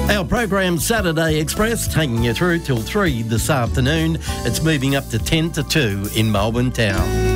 Our program Saturday Express taking you through till 3 this afternoon. It's moving up to 10 to 2 in Melbourne town.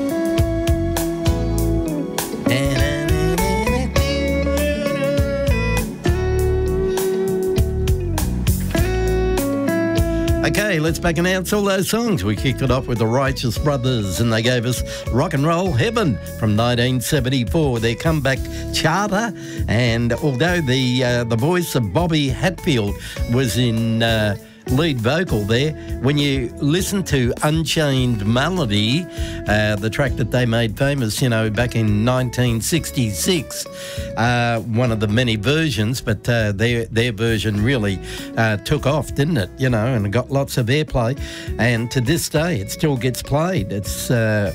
Okay, let's back announce all those songs. We kicked it off with the Righteous Brothers, and they gave us Rock and Roll Heaven from 1974, their comeback charter. And although the voice of Bobby Hatfield was in lead vocal there, when you listen to Unchained Melody, the track that they made famous, back in 1966, one of the many versions, but their version really took off, didn't it? And it got lots of airplay, and to this day it still gets played. It's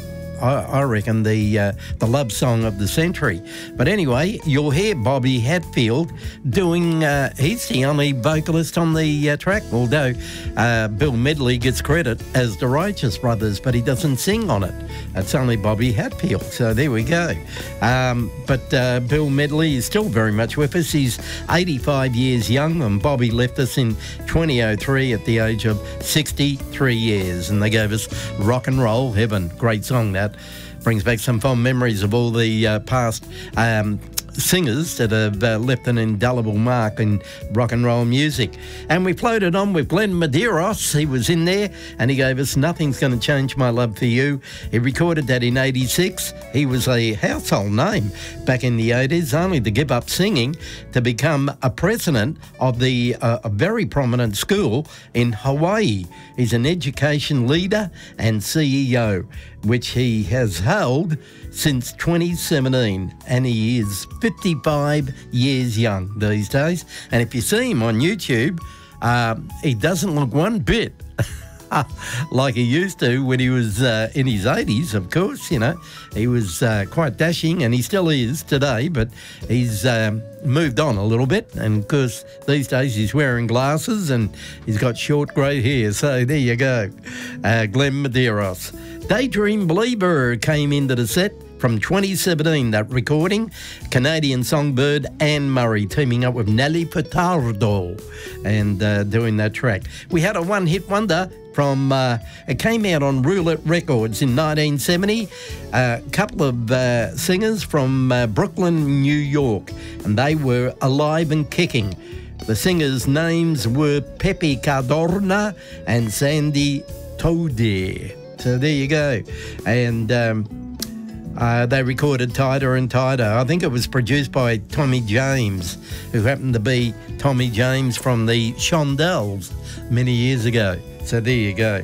I reckon the love song of the century. But anyway, you'll hear Bobby Hatfield doing, he's the only vocalist on the track, although Bill Medley gets credit as the Righteous Brothers, but he doesn't sing on it. It's only Bobby Hatfield, so there we go. But Bill Medley is still very much with us. He's 85 years young, and Bobby left us in 2003 at the age of 63 years, and they gave us Rock and Roll Heaven. Great song, that. Brings back some fond memories of all the past singers that have left an indelible mark in rock and roll music. And we floated on with Glenn Medeiros. He was in there, and he gave us Nothing's Gonna Change My Love for You. He recorded that in 86. He was a household name back in the 80s, only to give up singing to become a president of a very prominent school in Hawaii. He's an education leader and CEO, which he has held since 2017, and he is 55 years young these days. And if you see him on YouTube, he doesn't look one bit like he used to when he was in his 80s, of course. He was quite dashing, and he still is today, but he's moved on a little bit, and of course these days he's wearing glasses and he's got short grey hair, so there you go. Glenn Medeiros. Daydream Believer came into the set from 2017, that recording. Canadian songbird Anne Murray teaming up with Nelly Furtado and doing that track. We had a one-hit wonder from, it came out on Roulette Records in 1970. A couple of singers from Brooklyn, New York, and they were alive and kicking. The singers' names were Pepe Cardona and Sandy Tode. So there you go. And they recorded Tighter and Tighter. I think it was produced by Tommy James, who happened to be Tommy James from the Shondells many years ago. So there you go.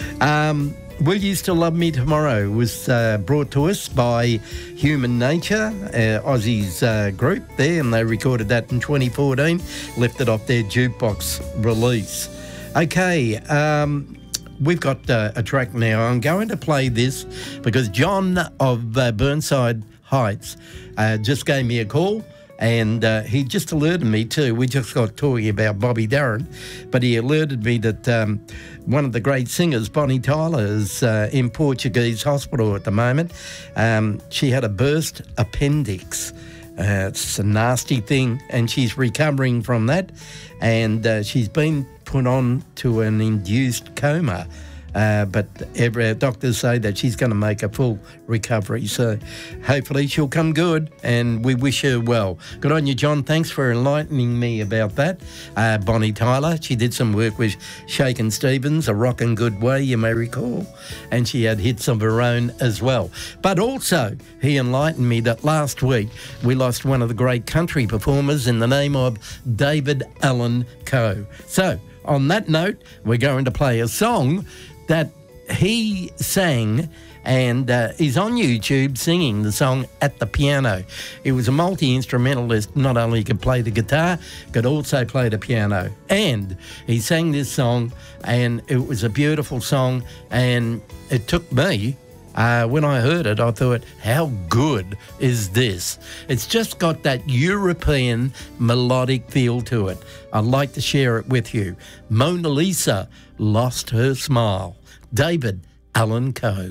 Will You Still Love Me Tomorrow was brought to us by Human Nature, Aussie's group there, and they recorded that in 2014, lifted off their jukebox release. Okay, we've got a track now. I'm going to play this because John of Burnside Heights just gave me a call, and he just alerted me too. We just got talking about Bobby Darin, but he alerted me that one of the great singers, Bonnie Tyler, is in Portuguese hospital at the moment. She had a burst appendix. It's a nasty thing, and she's recovering from that, and she's been put on to an induced coma. But doctors say that she's going to make a full recovery. So hopefully she'll come good, and we wish her well. Good on you, John. Thanks for enlightening me about that. Bonnie Tyler, she did some work with Shakin' Stevens, A Rockin' Good Way, you may recall. And she had hits of her own as well. But also, he enlightened me that last week we lost one of the great country performers in the name of David Allan Coe. So, on that note, we're going to play a song that he sang, and he's on YouTube singing the song at the piano. He was a multi-instrumentalist. Not only could play the guitar, could also play the piano. And he sang this song, and it was a beautiful song, and it took me, when I heard it, I thought, how good is this? It's just got that European melodic feel to it. I'd like to share it with you. Mona Lisa Lost Her Smile. David Allan Coe.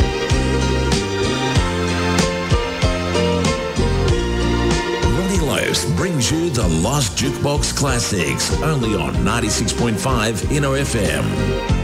Ronnie Lowe Coast brings you the Lost Jukebox Classics, only on 96.5 Inno FM.